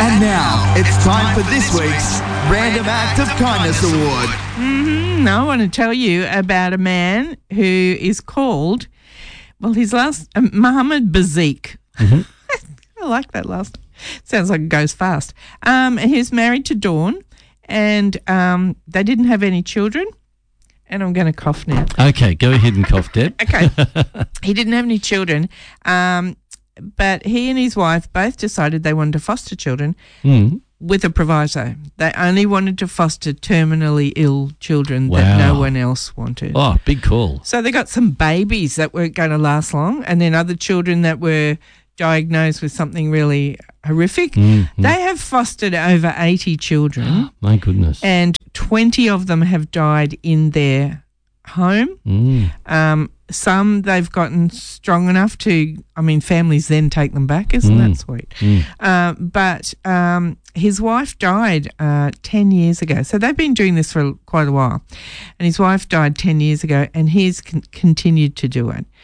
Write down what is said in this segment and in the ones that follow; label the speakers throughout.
Speaker 1: And now it's time for this week's Random Act of Kindness Award.
Speaker 2: I want to tell you about a man who is called, his last, Mohammed Bazik. I like that last name. Sounds like it goes fast. He's married to Dawn, and they didn't have any children. And I'm going to cough now.
Speaker 3: Okay, go ahead and cough, Deb.
Speaker 2: Okay. He didn't have any children, but he and his wife both decided they wanted to foster children with a proviso. They only wanted to foster terminally ill children that no one else wanted.
Speaker 3: Oh, big call.
Speaker 2: So they got some babies that weren't going to last long, and then other children that were diagnosed with something really horrific. They have fostered over 80 children.
Speaker 3: My goodness.
Speaker 2: And 20 of them have died in their home. Some they've gotten strong enough to, families then take them back. Isn't that sweet? But his wife died 10 years ago. So they've been doing this for quite a while. And his wife died 10 years ago, and he's continued to do it.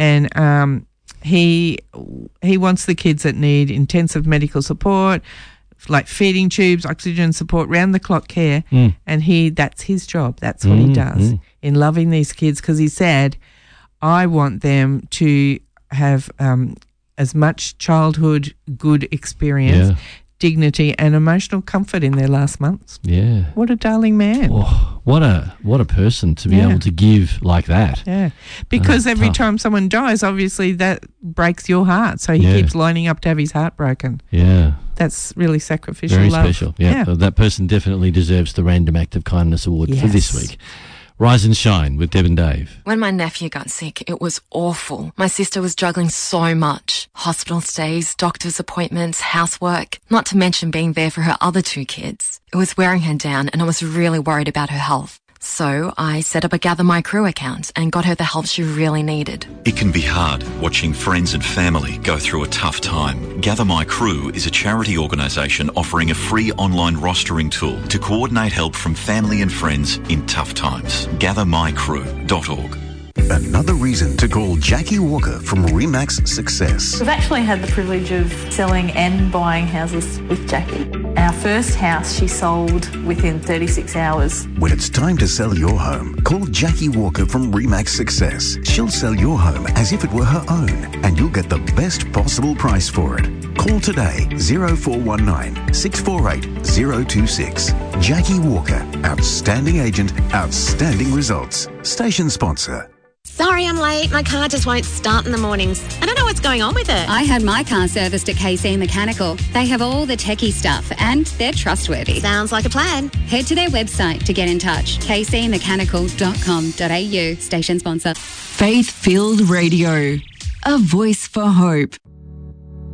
Speaker 2: And he wants the kids that need intensive medical support, like feeding tubes, oxygen support, round-the-clock care, and that's his job. That's what he does in loving these kids, because he said, I want them to have as much childhood good experience, dignity and emotional comfort in their last months. Yeah. What a darling man.
Speaker 3: Oh, what a person to be able to give like that.
Speaker 2: Yeah. Because every time someone dies, obviously that breaks your heart. So he keeps lining up to have his heart broken. Yeah. That's really sacrificial
Speaker 3: Very
Speaker 2: love.
Speaker 3: special. Yeah. So that person definitely deserves the Random Act of Kindness Award for this week. Rise and Shine with Deb and Dave.
Speaker 4: When my nephew got sick, it was awful. My sister was juggling so much. Hospital stays, doctor's appointments, housework, not to mention being there for her other 2 kids. It was wearing her down, and I was really worried about her health. So I set up a Gather My Crew account and got her the help she really needed.
Speaker 5: It can be hard watching friends and family go through a tough time. Gather My Crew is a charity organisation offering a free online rostering tool to coordinate help from family and friends in tough times. GatherMyCrew.org.
Speaker 6: Another reason to call Jackie Walker from Remax Success.
Speaker 7: We've actually had the privilege of selling and buying houses with Jackie. Our first house she sold within 36 hours.
Speaker 6: When it's time to sell your home, call Jackie Walker from Remax Success. She'll sell your home as if it were her own, and you'll get the best possible price for it. Call today 0419 648 026. Jackie Walker, outstanding agent, outstanding results. Station sponsor.
Speaker 8: Sorry I'm late. My car just won't start in the mornings. I don't know what's going on with it.
Speaker 9: I had my car serviced at KC Mechanical. They have all the techie stuff and they're trustworthy.
Speaker 8: Sounds like a plan.
Speaker 9: Head to their website to get in touch. kcmechanical.com.au. Station sponsor.
Speaker 10: Faith-filled radio. A voice for hope.